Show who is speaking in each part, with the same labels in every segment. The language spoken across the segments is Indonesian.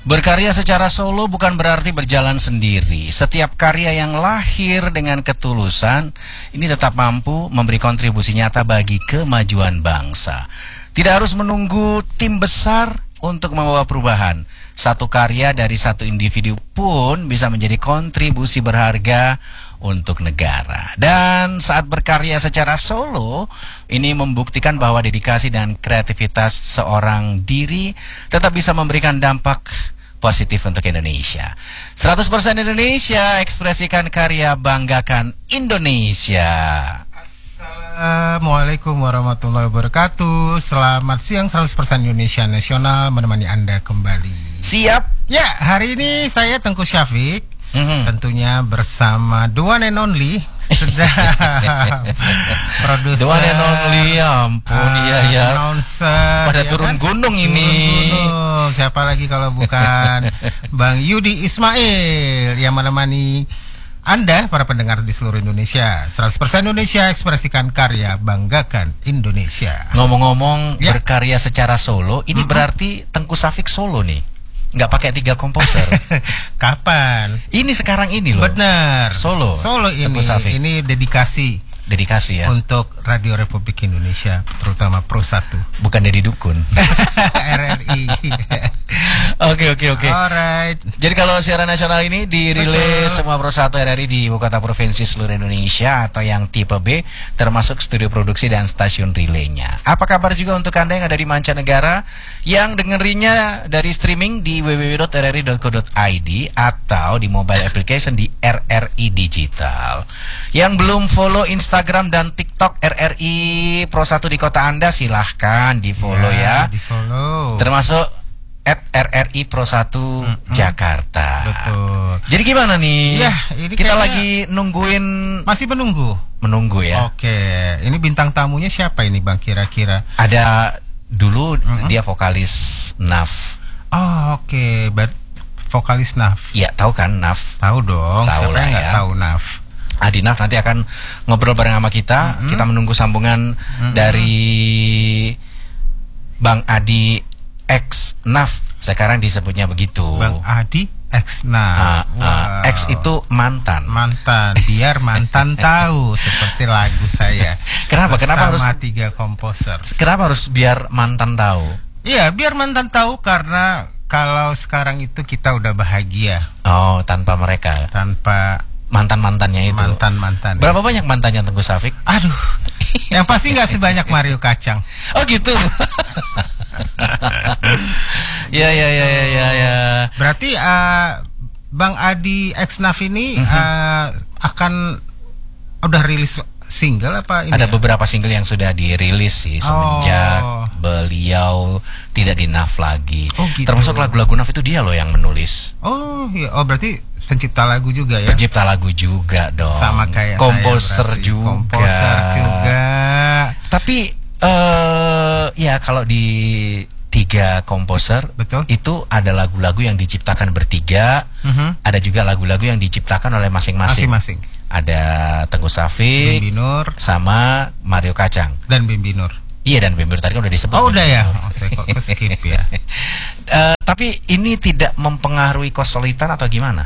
Speaker 1: Berkarya secara solo bukan berarti berjalan sendiri. Setiap karya yang lahir dengan ketulusan ini tetap mampu memberi kontribusi nyata bagi kemajuan bangsa. Tidak harus menunggu tim besar untuk membawa perubahan. Satu karya dari satu individu pun bisa menjadi kontribusi berharga untuk negara. Dan saat berkarya secara solo, ini membuktikan bahwa dedikasi dan kreativitas seorang diri tetap bisa memberikan dampak positif untuk Indonesia. 100% Indonesia, ekspresikan karya, banggakan Indonesia.
Speaker 2: Assalamualaikum warahmatullahi wabarakatuh. Selamat siang, 100% Indonesia Nasional menemani Anda kembali.
Speaker 1: Siap?
Speaker 2: Ya, hari ini saya Tengku Syafiq. Tentunya bersama the one and only sudah produser,
Speaker 1: the one and only, ampun, iya.
Speaker 2: Announcer,
Speaker 1: pada turun gunung ini.
Speaker 2: Gunung. Siapa lagi kalau bukan Bang Yudi Ismail yang menemani Anda, para pendengar di seluruh Indonesia. 100% Indonesia, ekspresikan karya, banggakan Indonesia.
Speaker 1: Ngomong-ngomong berkarya secara solo, ini berarti Tengku Syafiq solo nih, nggak pakai 3 komposer.
Speaker 2: Kapan?
Speaker 1: Ini sekarang ini loh.
Speaker 2: Benar.
Speaker 1: Solo
Speaker 2: Ini dedikasi
Speaker 1: ya
Speaker 2: untuk Radio Republik Indonesia, terutama Pro 1.
Speaker 1: Bukan Deddy Dukun.
Speaker 2: RRI.
Speaker 1: Oke.
Speaker 2: Alright.
Speaker 1: Jadi kalau siaran nasional ini dirilis semua Pro 1 RRI di ibu kota provinsi seluruh Indonesia atau yang tipe B, termasuk studio produksi dan stasiun relaynya. Apa kabar juga untuk Anda yang ada di mancanegara yang dengerinnya dari streaming di www.rri.co.id atau di mobile application di RRI Digital. Yang belum follow Instagram dan TikTok RRI Pro 1 di kota Anda, silahkan di-follow ya.
Speaker 2: Di-follow.
Speaker 1: Termasuk @RRI Pro 1 Jakarta.
Speaker 2: Betul.
Speaker 1: Jadi gimana nih?
Speaker 2: Ya, ini
Speaker 1: kita lagi nungguin.
Speaker 2: Masih menunggu
Speaker 1: ya.
Speaker 2: Oke. Ini bintang tamunya siapa ini, Bang, kira-kira?
Speaker 1: Ada dulu dia vokalis NAF.
Speaker 2: Oh, oke. Vokalis NAF.
Speaker 1: Iya, tahu kan NAF?
Speaker 2: Tahu dong.
Speaker 1: Tahu
Speaker 2: siapa
Speaker 1: lah
Speaker 2: yang nggak
Speaker 1: ya.
Speaker 2: tahu NAF?
Speaker 1: Adi NAF nanti akan ngobrol bareng sama kita. Kita menunggu sambungan dari Bang Adi X NAF. Sekarang disebutnya begitu.
Speaker 2: Bang Adi X NAF.
Speaker 1: X itu mantan.
Speaker 2: Biar mantan tahu, seperti lagu saya.
Speaker 1: Kenapa harus
Speaker 2: 3 komposer?
Speaker 1: Kenapa harus biar mantan tahu?
Speaker 2: Iya, biar mantan tahu karena kalau sekarang itu kita udah bahagia.
Speaker 1: Oh, tanpa mereka.
Speaker 2: Tanpa
Speaker 1: mantan-mantannya itu.
Speaker 2: Mantan-mantan.
Speaker 1: Berapa banyak mantannya Tengku Syafiq?
Speaker 2: Aduh. Yang pasti nggak sebanyak Mario Kacang.
Speaker 1: Oh gitu. Ya.
Speaker 2: Berarti Bang Adi X NAF ini akan udah rilis single apa ini?
Speaker 1: Ada beberapa single yang sudah dirilis sih semenjak beliau tidak di NAF lagi.
Speaker 2: Oh, gitu.
Speaker 1: Termasuk lagu-lagu NAF itu dia loh yang menulis.
Speaker 2: Oh iya. Oh, berarti pencipta lagu juga ya?
Speaker 1: Pencipta lagu juga dong.
Speaker 2: Sama kayak
Speaker 1: komposer
Speaker 2: saya
Speaker 1: juga.
Speaker 2: Komposer juga.
Speaker 1: Tapi ya kalau di 3 komposer,
Speaker 2: betul,
Speaker 1: itu ada lagu-lagu yang diciptakan bertiga, ada juga lagu-lagu yang diciptakan oleh masing-masing. Ada Tengku Syafiq,
Speaker 2: Bimbi Nur,
Speaker 1: sama Mario Kacang.
Speaker 2: Dan Bimbi Nur.
Speaker 1: Iya, dan Bimbi Nur tadi kan udah disebut.
Speaker 2: Oh udah ya, saya kok skip ya.
Speaker 1: Tapi ini tidak mempengaruhi kesulitan atau gimana?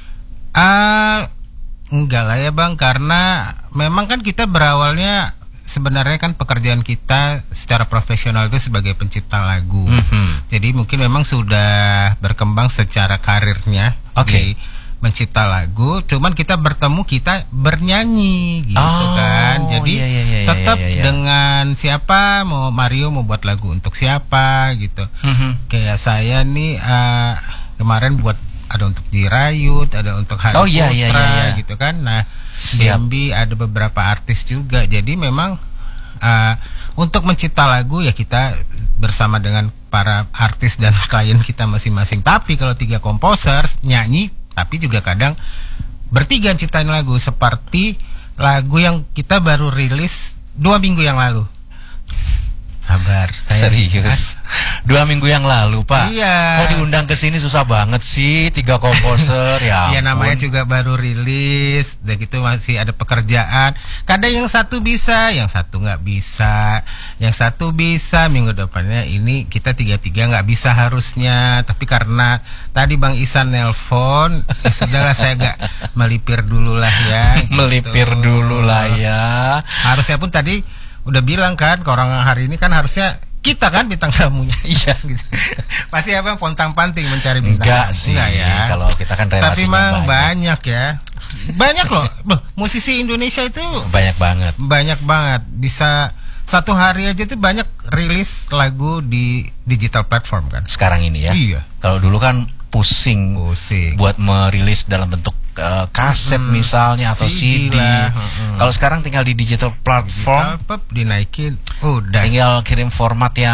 Speaker 2: Enggak lah ya Bang, karena memang kan kita berawalnya sebenarnya kan pekerjaan kita secara profesional itu sebagai pencipta lagu. Jadi mungkin memang sudah berkembang secara karirnya di mencipta lagu, cuman kita bertemu, kita bernyanyi gitu kan. Jadi tetap dengan siapa, mau Mario mau buat lagu untuk siapa gitu. Kayak saya nih kemarin buat ada untuk Jirayut, ada untuk Hari Putra gitu kan. Nah, Bambi ada beberapa artis juga. Jadi memang untuk mencipta lagu ya kita bersama dengan para artis dan klien kita masing-masing. Tapi kalau 3 komposer nyanyi, tapi juga kadang bertiga ciptain lagu, seperti lagu yang kita baru rilis 2 minggu yang lalu. Sabar, saya
Speaker 1: Serius. 2 minggu yang lalu, Pak.
Speaker 2: Iya.
Speaker 1: Kok diundang ke sini susah banget sih, 3 komposer ya.
Speaker 2: Iya, namanya
Speaker 1: ampun.
Speaker 2: juga baru rilis, udah gitu masih ada pekerjaan. Kadang yang satu bisa, yang satu nggak bisa, yang satu bisa minggu depannya ini kita 3-3 nggak bisa harusnya. Tapi karena tadi Bang Isan nelpon, ya sudahlah saya nggak melipir dulu lah ya. gitu.
Speaker 1: Melipir dulu lah ya.
Speaker 2: Harusnya pun tadi udah bilang kan ke orang hari ini kan harusnya kita kan bintang tamunya.
Speaker 1: Iya.
Speaker 2: Gitu. Pasti abang pontang-panting mencari bintang
Speaker 1: Enggak
Speaker 2: tamu.
Speaker 1: sih,
Speaker 2: Enggak ya.
Speaker 1: kalau kita kan relasinya
Speaker 2: Tapi memang
Speaker 1: banyak.
Speaker 2: banyak ya. Banyak loh. Musisi Indonesia itu
Speaker 1: Banyak banget.
Speaker 2: banyak banget. Bisa satu hari aja tuh banyak rilis lagu di digital platform kan.
Speaker 1: Sekarang ini ya.
Speaker 2: Iya.
Speaker 1: Kalau dulu kan pusing buat merilis dalam bentuk kaset misalnya atau CD.
Speaker 2: lah.
Speaker 1: Kalau sekarang tinggal di digital platform,
Speaker 2: Dinaikin. Udah.
Speaker 1: tinggal kirim format yang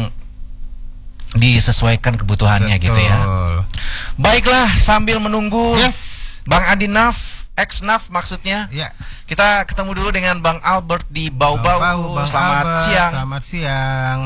Speaker 1: disesuaikan kebutuhannya gitu ya. Baiklah, sambil menunggu
Speaker 2: Yes.
Speaker 1: Bang Adi Naf, ex Naf maksudnya.
Speaker 2: Ya.
Speaker 1: Kita ketemu dulu dengan Bang Albert di Bau-Bau.
Speaker 2: Bang
Speaker 1: Selamat
Speaker 2: Albert,
Speaker 1: siang.
Speaker 2: Selamat siang.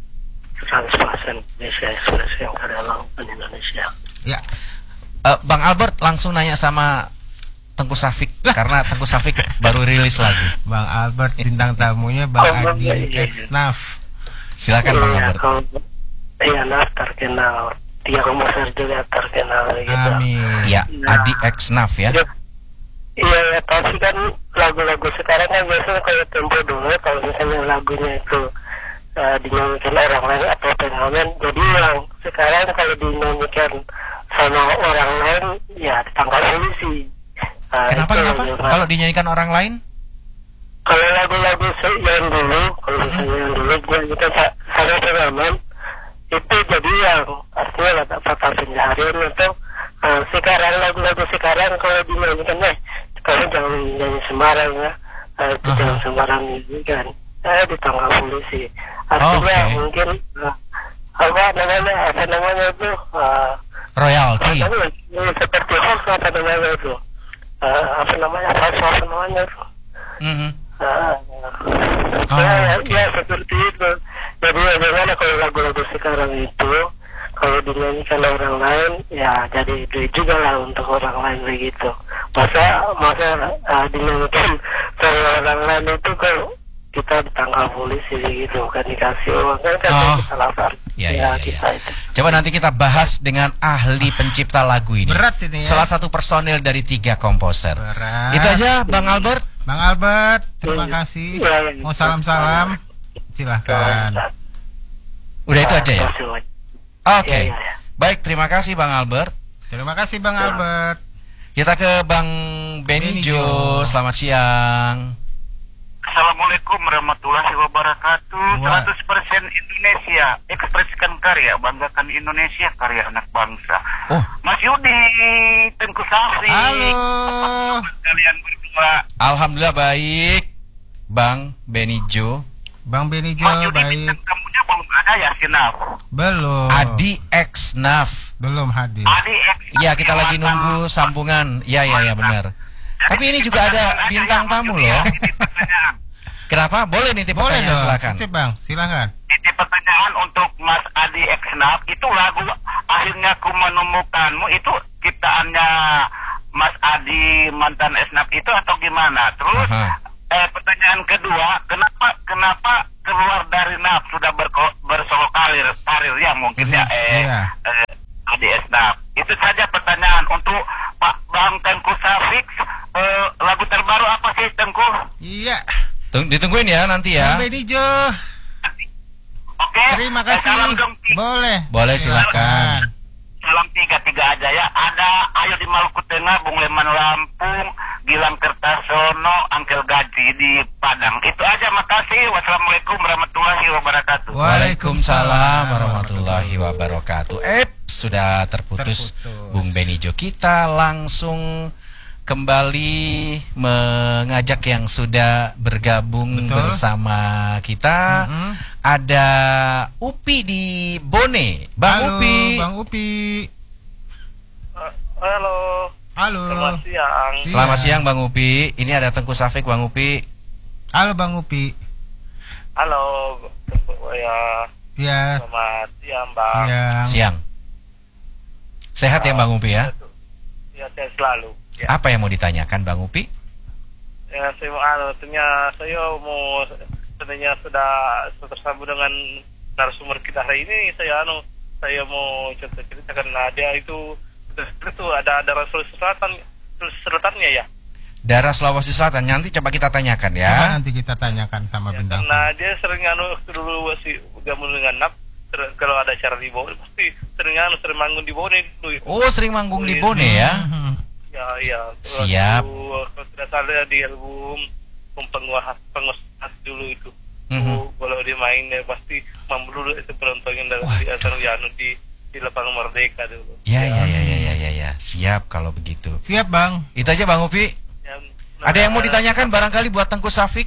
Speaker 3: 100% Indonesia ekspresi yang karya lakukan Indonesia.
Speaker 2: Ya.
Speaker 1: Bang Albert langsung nanya sama Tengku Safik karena Tengku Safik baru rilis lagu.
Speaker 2: Bang Albert bintang tamunya Bang Adi ex Naf.
Speaker 1: Silakan Bang Albert.
Speaker 3: Kalau Naf terkenal, dia komposer juga terkenal gitu.
Speaker 2: Amin.
Speaker 1: Ya, Adi X Naf ya.
Speaker 3: Iya, tapi kan lagu-lagu sekarang kan biasanya kalau tempo dulu kalau misalnya lagunya itu dinyanyikan orang lain atau pengamen, jadi yang sekarang kalau dinyanyikan sama orang lain ya ditangkap polisi.
Speaker 1: Kenapa? Kalau dinyanyikan orang lain?
Speaker 3: Kalau lagu-lagu yang dulu, kalau misalnya yang dulu dinyanyikan sama pengamen, itu jadi yang artinya ada fakta pencaharian itu. Sekarang lagu-lagu sekarang kalau dinyanyikan sekarang jangan nyanyi sembarang ya, itu jangan sembarang nyanyikan, ditangkap polisi. Artinya mungkin apa namanya itu
Speaker 1: royalty.
Speaker 3: seperti hoax apa namanya itu ya seperti itu. Jadi bagaimana kalau lagu-lagu sekarang itu kalau dinyanyikan orang lain ya jadi duit juga lah untuk orang lain begitu. Masa dinyanyikan sama orang lain itu kalau kita ditangkap polisi gitu kan, dikasih uang kan kita lapar.
Speaker 1: Ya.
Speaker 3: Kita itu.
Speaker 1: Coba nanti kita bahas dengan ahli pencipta lagu ini.
Speaker 2: Berat ini ya.
Speaker 1: Salah satu personil dari 3 komposer.
Speaker 2: Berat.
Speaker 1: Itu aja Bang Albert.
Speaker 2: Bang Albert, terima kasih. Mau salam-salam? Silahkan.
Speaker 1: Udah itu aja ya? Oke.
Speaker 3: Ya.
Speaker 1: Baik, terima kasih Bang Albert.
Speaker 2: Terima kasih Bang Albert.
Speaker 1: Kita ke Bang Benijo. Selamat siang.
Speaker 4: Assalamualaikum warahmatullahi wabarakatuh. 100% Indonesia, ekspresikan karya, banggakan Indonesia, karya anak bangsa. Mas Yudi, Tengku Safik.
Speaker 2: Halo.
Speaker 4: Kalian berdua.
Speaker 1: Alhamdulillah baik, Bang Benijo.
Speaker 2: Bang Benijo
Speaker 4: Mas Yudi,
Speaker 2: baik.
Speaker 4: bintang tamunya belum ada ya, Sinaf?
Speaker 2: Belum.
Speaker 1: Adi X Naf.
Speaker 2: Belum hadir.
Speaker 4: Adi X.
Speaker 1: Iya, kita lagi nunggu sambungan. Iya benar. Tapi ini juga ada bintang tamu loh. Kenapa? Boleh nitip pertanyaan, silakan.
Speaker 2: Nitip Bang, silakan.
Speaker 4: Titip pertanyaan untuk Mas Adi Eksnaf, itu lagu Akhirnya Ku Menemukanmu itu ciptaannya Mas Adi mantan Esnaf itu atau gimana? Terus pertanyaan kedua, kenapa keluar dari Naf sudah bersolo karir ya mungkin Adi Esnaf. Itu saja pertanyaan untuk Pak Bang Tengku Safik. Lagu terbaru apa sih Tengku?
Speaker 2: Iya.
Speaker 1: Ditungguin ya nanti ya.
Speaker 2: Bang Benijo.
Speaker 4: Oke.
Speaker 2: Terima kasih.
Speaker 4: Salam dong.
Speaker 1: Boleh silakan.
Speaker 4: Salam tiga aja ya. Ada Ayo di Maluku Tengah, Bung Leman Lampung, Gilang Kertasono, Angkel Gaji di Padang. Itu aja, makasih. Wassalamualaikum warahmatullahi wabarakatuh.
Speaker 1: Waalaikumsalam warahmatullahi wabarakatuh. Sudah terputus Bung Benijo. Kita langsung kembali mengajak yang sudah bergabung bersama kita. Ada Upi di Bone. Bang Upi.
Speaker 2: Bang Upi.
Speaker 3: Halo.
Speaker 2: Selamat
Speaker 3: siang.
Speaker 1: Selamat siang Bang Upi. Ini ada Tengku Safik Bang Upi.
Speaker 2: Halo Bang Upi.
Speaker 3: Halo
Speaker 2: Ya.
Speaker 3: Selamat siang, Bang.
Speaker 1: Siang. Sehat ya Bang Upi ya?
Speaker 3: Ya, sehat selalu. Ya.
Speaker 1: Apa yang mau ditanyakan Bang Upi?
Speaker 3: Ya, saya mau sebenarnya sudah tersambung dengan narasumber kita hari ini. Saya mau cerita karena dia itu ada darah Sulawesi Selatannya ya.
Speaker 1: Darah Sulawesi Selatan, nanti coba kita tanyakan ya.
Speaker 2: Coba nanti kita tanyakan sama
Speaker 3: Ya,
Speaker 2: bintang.
Speaker 3: karena dia sering waktu dulu masih gabung dengan NAP, kalau ada acara di Bone pasti sering manggung di Bone dulu.
Speaker 1: Oh, sering manggung di Bone ya?
Speaker 3: Ya.
Speaker 1: Siap.
Speaker 3: Kalau tidak salah di album penguasa dulu itu. Kalau dia main pasti membelulu itu penontonnya di lapangan Merdeka dulu.
Speaker 1: Ya. Siap kalau begitu.
Speaker 2: Siap Bang.
Speaker 1: Itu aja Bang Upi.
Speaker 3: Ya,
Speaker 1: Ada yang mau ditanyakan barangkali buat Tengku Safik?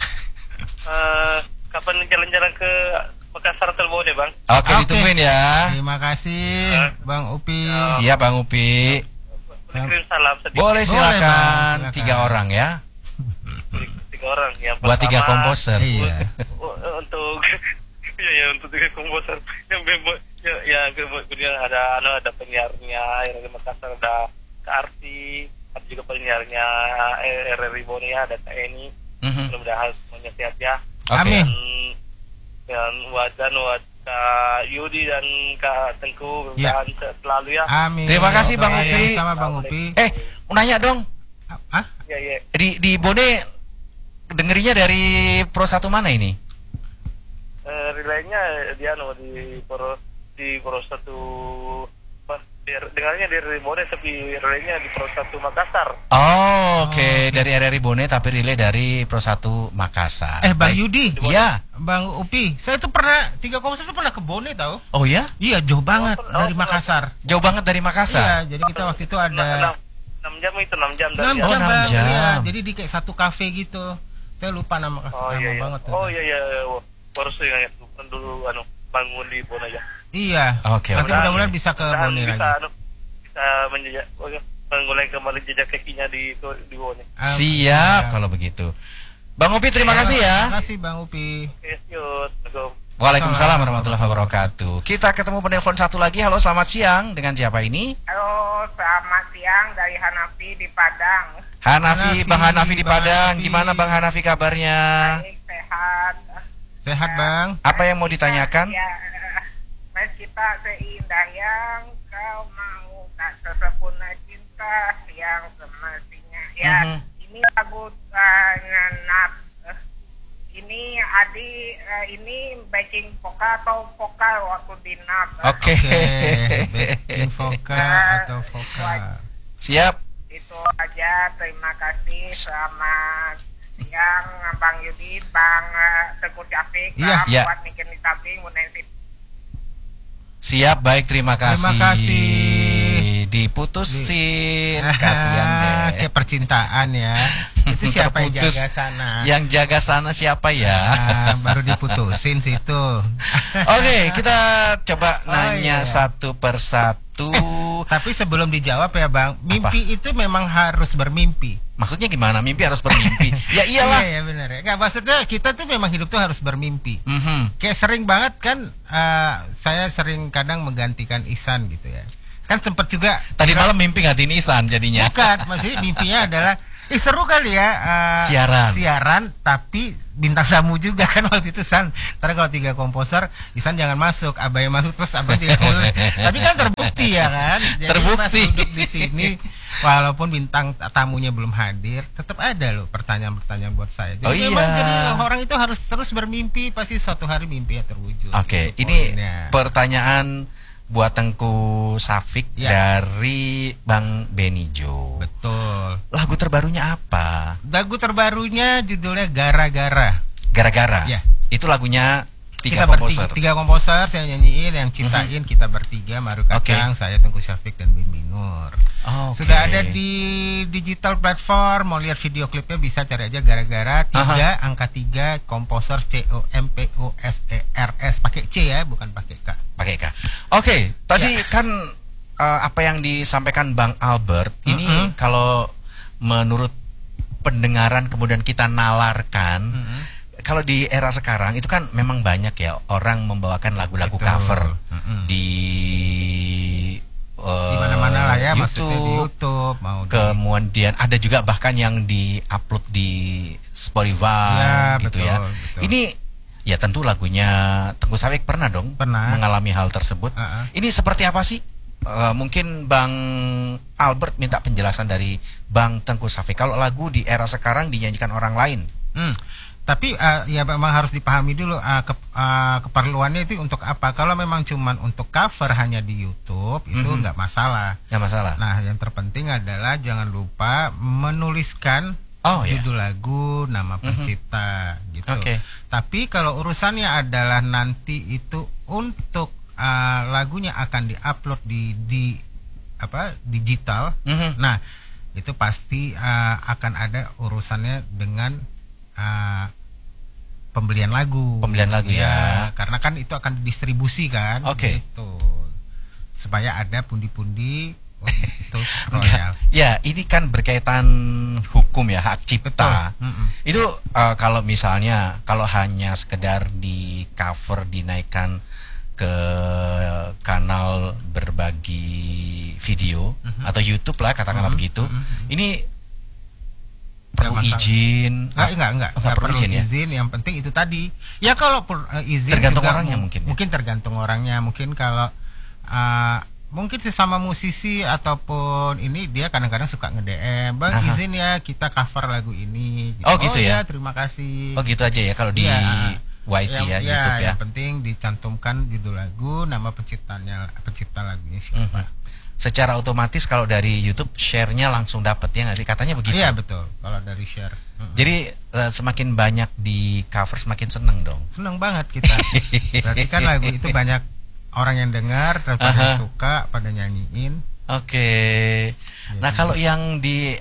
Speaker 3: Kapan jalan-jalan ke Makassar atau Bone, Bang?
Speaker 1: Oke, ditungguin ya.
Speaker 2: Terima kasih Bang Upi.
Speaker 1: Siap Bang Upi.
Speaker 3: Kirim salam sedikit.
Speaker 1: Boleh silakan.
Speaker 2: Bang, silakan.
Speaker 1: 3 orang ya.
Speaker 3: 3 orang. Yang
Speaker 1: Buat 3
Speaker 3: pertama,
Speaker 1: komposer.
Speaker 2: Iya.
Speaker 3: Untuk untuk 3 komposer yang kemudian ada penyiarnya yang di Makassar, ada Kak Arti, ada juga penyiarnya RRI Bone, ada Kak Eni. Mudah-mudahan semuanya sehat ya.
Speaker 2: Amin.
Speaker 3: Dan buat Kak Yudi dan Kak Tengku, mudah-mudahan sehat selalu ya.
Speaker 2: Amin.
Speaker 1: Terima kasih, Bang Upi.
Speaker 2: Sama Bang Upi.
Speaker 1: Mau nanya dong.
Speaker 3: Ya.
Speaker 1: Di Bone dengerinya dari Pro 1 mana ini?
Speaker 3: Relaynya dia di Pro 1 dengarnya dari Bone tapi relaynya di Pro 1 Makassar.
Speaker 1: Oh, oke. Dari RRI Bone tapi relay dari Pro 1 Makassar.
Speaker 2: Bang
Speaker 1: Baik.
Speaker 2: Yudi.
Speaker 1: Iya.
Speaker 2: Bang Upi, saya tuh pernah 3 komposer tuh pernah ke Bone tahu?
Speaker 1: Oh ya?
Speaker 2: Iya, jauh banget dari Makassar.
Speaker 1: Jauh banget dari Makassar.
Speaker 2: Iya, jadi kita waktu itu ada
Speaker 3: 6 jam itu 6 jam
Speaker 2: 6
Speaker 3: dari
Speaker 2: jam,
Speaker 1: 6
Speaker 2: Bang.
Speaker 1: jam.
Speaker 2: Iya, jadi di kayak satu kafe gitu. Saya lupa nama
Speaker 3: iya.
Speaker 2: banget.
Speaker 3: Oh iya. Baru saya ingat dulu bangun di Bone aja.
Speaker 2: Iya.
Speaker 1: Oke.
Speaker 2: Nanti mudah-mudahan bisa ke
Speaker 3: Dan
Speaker 2: Bone lagi.
Speaker 3: bisa mengulang kembali jejak kakinya di Bone.
Speaker 1: Siap kalau begitu. Bang Upi terima kasih ya.
Speaker 2: Terima kasih Bang Upi.
Speaker 3: Yes, Assalamualaikum.
Speaker 1: Waalaikumsalam warahmatullahi wabarakatuh. Kita ketemu penelpon satu lagi. Halo, selamat siang. Dengan siapa ini?
Speaker 5: Halo, selamat siang dari Hanafi di Padang.
Speaker 1: Hanafi, Bang Hanafi di
Speaker 2: Bang
Speaker 1: Padang.
Speaker 2: Hanafi.
Speaker 1: Gimana Bang Hanafi kabarnya?
Speaker 5: Baik, sehat.
Speaker 2: Sehat Bang.
Speaker 1: Apa yang mau ditanyakan?
Speaker 5: Ya, kita seindah yang kau mau, tak sesempurna cinta yang semestinya. Ya, ini lagu Nat. Ini Adi, ini backing vokal atau vokal waktu di Nat.
Speaker 1: Oke.
Speaker 2: Backing vokal atau vokal.
Speaker 1: Siap.
Speaker 5: Itu aja, terima kasih. Selamat siang Bang Yudi, Bang Teguh Syafiq,
Speaker 1: Iya.
Speaker 5: buat bikin di samping Munensip.
Speaker 1: Siap, baik, terima kasih.
Speaker 2: Terima kasih.
Speaker 1: Diputusin. Kasihan deh.
Speaker 2: Kayak percintaan ya. Itu siapa yang
Speaker 1: Terputus.
Speaker 2: jaga sana?
Speaker 1: Yang jaga sana siapa ya?
Speaker 2: Baru diputusin situ.
Speaker 1: Oke, kita coba nanya
Speaker 2: iya.
Speaker 1: satu persatu.
Speaker 2: Tapi sebelum dijawab ya Bang, mimpi itu memang harus bermimpi.
Speaker 1: Maksudnya gimana? Mimpi harus bermimpi. Ya iyalah.
Speaker 2: Iya benar ya. Nggak, maksudnya kita tuh memang hidup tuh harus bermimpi. Kayak sering banget kan, saya sering kadang menggantikan Ihsan gitu ya. Kan sempet juga
Speaker 1: Tadi malam mimpi ngatiin Ihsan jadinya.
Speaker 2: bukan, maksudnya mimpinya adalah seru kali ya siaran tapi bintang tamu juga kan waktu itu San. Ntar kalau 3 komposer Ihsan jangan masuk, Abai masuk terus Abai tidak boleh. Tapi kan terbukti ya kan. Jadi
Speaker 1: Terbukti.
Speaker 2: pas duduk di sini walaupun bintang tamunya belum hadir, tetap ada loh pertanyaan-pertanyaan buat saya. Jadi memang jadi orang itu harus terus bermimpi, pasti suatu hari mimpinya terwujud.
Speaker 1: Oke,
Speaker 2: Itu
Speaker 1: ini
Speaker 2: poinnya.
Speaker 1: pertanyaan buat Tengku Safik dari Bang Benijo.
Speaker 2: Betul.
Speaker 1: Lagu terbarunya apa?
Speaker 2: Lagu terbarunya judulnya Gara-gara.
Speaker 1: Gara-gara.
Speaker 2: Ya.
Speaker 1: Itu lagunya 3
Speaker 2: Kita
Speaker 1: komposer.
Speaker 2: 3 komposer saya nyanyiin, yang ciptain kita bertiga, Maru Kacang, saya Tengku Syafiq dan Bimbi Nur.
Speaker 1: Oke.
Speaker 2: Sudah ada di digital platform, mau lihat video klipnya bisa cari aja Gara-gara 3 angka 3 komposer COMPOSERS pakai C ya, bukan pakai K.
Speaker 1: Pakai K. Oke, tadi kan apa yang disampaikan Bang Albert ini kalau menurut pendengaran kemudian kita nalarkan kalau di era sekarang itu kan memang banyak ya orang membawakan lagu-lagu cover di
Speaker 2: di mana-mana lah ya, maksudnya di
Speaker 1: YouTube,
Speaker 2: YouTube mau
Speaker 1: kemudian ada juga bahkan yang di-upload di Spotify
Speaker 2: ya,
Speaker 1: gitu
Speaker 2: betul,
Speaker 1: ya.
Speaker 2: betul.
Speaker 1: Ini ya tentu lagunya Tengku Sawik pernah dong mengalami hal tersebut. Ini seperti apa sih? Mungkin Bang Albert minta penjelasan dari Bang Tengku Sawik. Kalau lagu di era sekarang dinyanyikan orang lain.
Speaker 2: Tapi ya memang harus dipahami dulu keperluannya itu untuk apa. Kalau memang cuman untuk cover hanya di YouTube itu nggak masalah.
Speaker 1: Nggak masalah.
Speaker 2: Nah, yang terpenting adalah jangan lupa menuliskan judul lagu, nama pencipta gitu. Tapi kalau urusannya adalah nanti itu untuk lagunya akan diupload di digital. Nah, itu pasti akan ada urusannya dengan pembelian lagu ya, karena kan itu akan didistribusikan gitu, supaya ada pundi-pundi untuk royal.
Speaker 1: Ya, ini kan berkaitan hukum ya, hak cipta. Itu kalau misalnya kalau hanya sekedar di cover dinaikkan ke kanal berbagi video atau YouTube lah katakanlah begitu, ini perlu izin?
Speaker 2: Enggak perlu izin. Yang penting itu tadi. Ya kalau izin
Speaker 1: tergantung
Speaker 2: juga
Speaker 1: orangnya mungkin.
Speaker 2: Mungkin tergantung orangnya. Mungkin kalau mungkin sesama musisi ataupun ini dia kadang-kadang suka nge-DM, "Bang, izin ya kita cover lagu ini." Gitu.
Speaker 1: Gitu ya.
Speaker 2: Terima kasih.
Speaker 1: Gitu aja ya kalau di YT ya, YouTube ya.
Speaker 2: Yang penting dicantumkan judul lagu, nama pencipta lagunya siapa.
Speaker 1: Secara otomatis kalau dari YouTube share-nya langsung dapat ya nggak sih, katanya begitu?
Speaker 2: Iya betul, kalau dari share.
Speaker 1: Jadi semakin banyak di cover semakin seneng dong.
Speaker 2: Seneng banget kita. Berarti kan lagu itu banyak orang yang dengar, pada suka, pada nyanyiin.
Speaker 1: Nah kalau yang di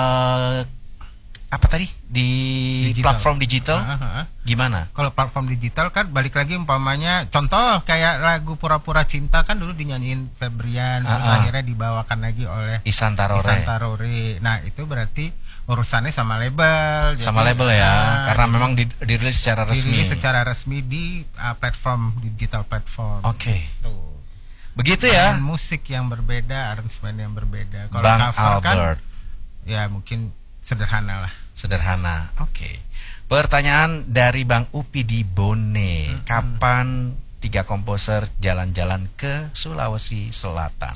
Speaker 1: apa tadi di digital. Platform digital gimana?
Speaker 2: Kalau platform digital kan balik lagi umpamanya contoh kayak lagu Pura-Pura Cinta kan dulu dinyanyiin Febrian, terus akhirnya dibawakan lagi oleh
Speaker 1: Ihsan Tarore.
Speaker 2: Nah itu berarti urusannya sama label.
Speaker 1: Sama jadi, label ya, karena memang dirilis secara resmi.
Speaker 2: Dirilis secara resmi di platform digital platform.
Speaker 1: Tuh. Begitu ya.
Speaker 2: Dan musik yang berbeda, aransemen yang berbeda. Kalau
Speaker 1: Bang
Speaker 2: cover
Speaker 1: Albert
Speaker 2: kan, ya mungkin sederhana lah.
Speaker 1: Sederhana. Pertanyaan dari Bang Upi di Bone. Kapan 3 komposer jalan-jalan ke Sulawesi Selatan?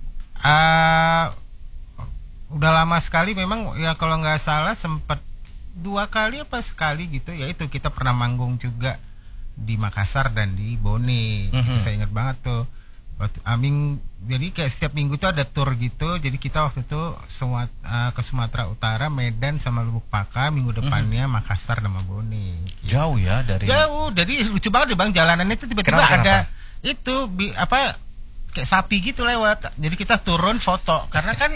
Speaker 2: Udah lama sekali memang ya, kalau nggak salah sempat 2 kali apa sekali gitu. Ya itu kita pernah manggung juga di Makassar dan di Bone. Saya ingat banget tuh. Jadi kayak setiap minggu tuh ada tour gitu. Jadi kita waktu itu ke Sumatera Utara, Medan sama Lubuk Pakam. Minggu depannya Makassar sama Bone gitu.
Speaker 1: Jauh ya dari.
Speaker 2: Jauh. Jadi lucu banget deh Bang, jalanannya itu tiba-tiba ada itu kayak sapi gitu lewat. Jadi kita turun foto karena kan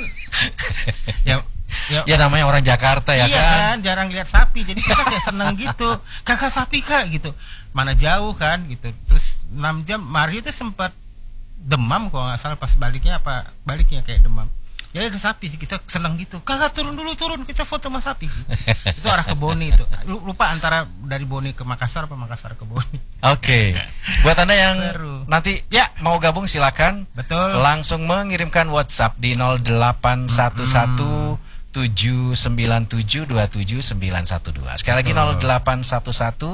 Speaker 2: ya
Speaker 1: namanya orang Jakarta ya kan.
Speaker 2: Jarang lihat sapi. Jadi kita kayak seneng gitu. Kakak sapi Kak gitu. Mana jauh kan gitu. Terus 6 jam Mario tuh sempat demam kalau nggak salah pas baliknya kayak demam. Ya ada sapi sih, kita senang gitu. Kakak turun kita foto sama sapi. Itu arah ke Bone itu. Lupa antara dari Bone ke Makassar apa Makassar ke Bone.
Speaker 1: Buat Anda yang nanti mau gabung silakan.
Speaker 2: Betul.
Speaker 1: Langsung mengirimkan WhatsApp di 0811 797 27912. Sekali lagi 0811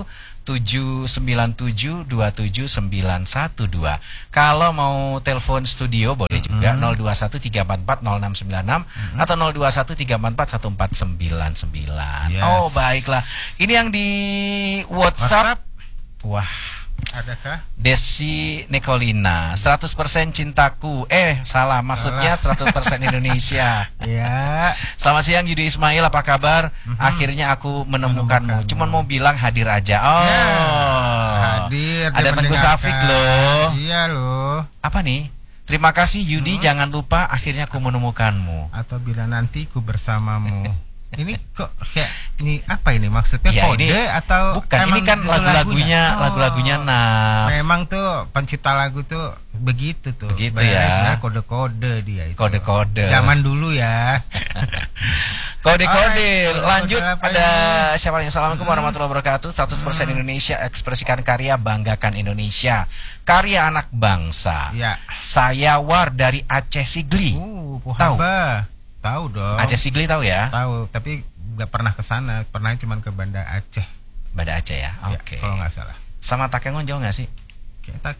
Speaker 1: 797 27912. Kalau mau telepon studio boleh juga 021 344 0696 atau 021 344 1499.
Speaker 2: Yes.
Speaker 1: Baiklah. Ini yang di WhatsApp. Wah,
Speaker 2: adakah?
Speaker 1: Desi Nikolina 100% cintaku. Salah, maksudnya 100% Indonesia.
Speaker 2: Ya.
Speaker 1: Selamat siang Yudi Ismail, apa kabar? Akhirnya aku menemukanmu. Cuman mau bilang hadir aja.
Speaker 2: Hadir.
Speaker 1: Ada Tengku Safik loh.
Speaker 2: Iya loh.
Speaker 1: Apa nih? Terima kasih Yudi, jangan lupa akhirnya aku menemukanmu.
Speaker 2: Atau bila nanti ku bersamamu. Ini kok kayak ini apa ini maksudnya kode atau
Speaker 1: bukan? Ini kan lagu-lagunya
Speaker 2: memang tuh pencipta lagu tuh begitu tuh.
Speaker 1: Begitu ya.
Speaker 2: Kode-kode dia itu.
Speaker 1: Kode-kode.
Speaker 2: Zaman dulu ya.
Speaker 1: Kode-kode. Lanjut
Speaker 2: Kode apa
Speaker 1: ada
Speaker 2: ini?
Speaker 1: siapa yang Assalamualaikum warahmatullahi wabarakatuh. 100% Indonesia, ekspresikan karya, banggakan Indonesia. Karya anak bangsa.
Speaker 2: Ya.
Speaker 1: Saya War dari Aceh Sigli.
Speaker 2: Pohaba. Tahu dong.
Speaker 1: Aceh Sigli tahu ya?
Speaker 2: Tahu, tapi nggak pernah ke sana. Pernah cuma ke Banda Aceh.
Speaker 1: Banda Aceh ya.
Speaker 2: Ya,
Speaker 1: Oke.
Speaker 2: kalau nggak salah.
Speaker 1: Sama Takengon jauh nggak sih?
Speaker 2: Kayak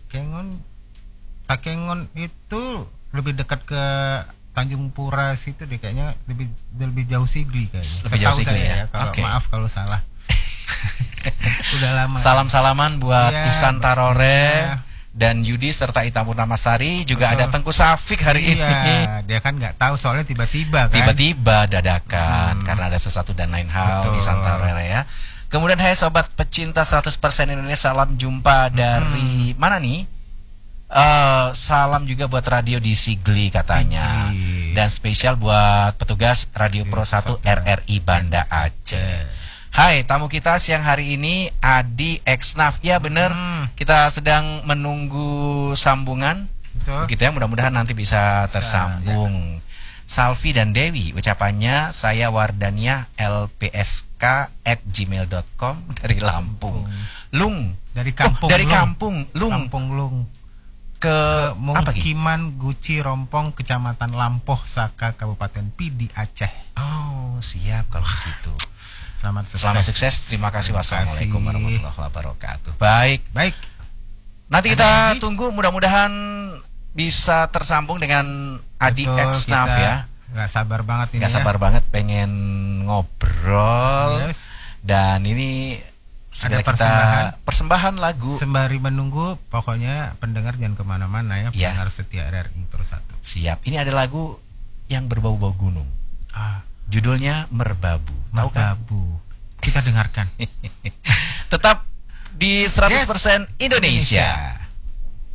Speaker 2: Takengon itu lebih dekat ke Tanjung Pura situ deh, kayaknya lebih jauh Sigli kayaknya.
Speaker 1: Lebih jauh
Speaker 2: Setahu
Speaker 1: Sigli
Speaker 2: saya
Speaker 1: ya?
Speaker 2: Kalau
Speaker 1: Oke.
Speaker 2: maaf kalau salah. Udah lama.
Speaker 1: Salam-salaman buat
Speaker 2: Iya,
Speaker 1: Ihsan Tarore
Speaker 2: iya.
Speaker 1: dan Yudi serta Ita Purnamasari. Juga
Speaker 2: Betul.
Speaker 1: ada Tengku Safik hari ini.
Speaker 2: Iya, dia kan nggak tahu soalnya tiba-tiba kan.
Speaker 1: Tiba-tiba dadakan karena ada sesuatu dan lain hal.
Speaker 2: Betul.
Speaker 1: Ihsan Tarore ya. Kemudian hai sobat pecinta 100% Indonesia, salam jumpa dari mana nih? Salam juga buat radio di Sigli katanya.
Speaker 2: Sigli.
Speaker 1: Dan spesial buat petugas Radio Pro 1 RRI Banda Aceh. Hai, tamu kita siang hari ini Adi Exnaf. Ya bener, kita sedang menunggu sambungan.
Speaker 2: Betul.
Speaker 1: Begitu ya, mudah-mudahan nanti bisa tersambung. Salvi dan Dewi, ucapannya saya Wardania lpsk@gmail.com dari Lampung. Lung
Speaker 2: Dari kampung.
Speaker 1: dari
Speaker 2: Lung.
Speaker 1: kampung Lung
Speaker 2: Kampung Lung.
Speaker 1: ke apa Ki?
Speaker 2: Mukiman Guci Rompong, Kecamatan Lampoh, Saka, Kabupaten Pidi, Aceh.
Speaker 1: Oh, siap kalau begitu.
Speaker 2: Selamat sukses.
Speaker 1: Selamat sukses. Terima kasih.
Speaker 2: Terima
Speaker 1: Wassalamualaikum
Speaker 2: kasih.
Speaker 1: warahmatullahi wabarakatuh. Baik.
Speaker 2: Baik.
Speaker 1: Nanti
Speaker 2: Ada
Speaker 1: kita
Speaker 2: lagi?
Speaker 1: tunggu, mudah-mudahan bisa tersambung dengan Adi
Speaker 2: Betul,
Speaker 1: Exnaf
Speaker 2: kita
Speaker 1: ya.
Speaker 2: Nggak sabar banget ini.
Speaker 1: Nggak sabar banget pengen ngobrol.
Speaker 2: Yes.
Speaker 1: Dan ini segera kita persembahan lagu.
Speaker 2: Sembari menunggu, pokoknya pendengar jangan kemana-mana ya.
Speaker 1: Iya.
Speaker 2: Pendengar setia RRI Pro 1.
Speaker 1: Siap. Ini ada lagu yang berbau-bau gunung.
Speaker 2: Ah,
Speaker 1: Judulnya Merbabu. Tahu kan?
Speaker 2: Merbabu. Kita dengarkan.
Speaker 1: Tetap di 100% Indonesia.